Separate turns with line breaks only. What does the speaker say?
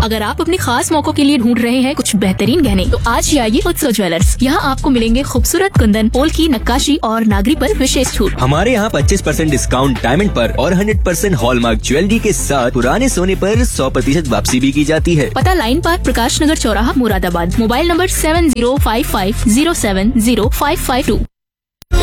अगर आप अपने खास मौकों के लिए ढूंढ रहे हैं कुछ बेहतरीन गहने, तो आज ही आइए उत्सव ज्वेलर्स। यहाँ आपको मिलेंगे खूबसूरत कुंदन, पोल की नक्काशी और नागरी पर विशेष छूट।
हमारे यहाँ 25% डिस्काउंट डायमंड पर और 100% हॉलमार्क ज्वेलरी के साथ पुराने सोने पर 100% वापसी भी की जाती है।
पता लाइन पार्क, प्रकाश नगर चौराहा, मुरादाबाद। Mobile number 7055070552।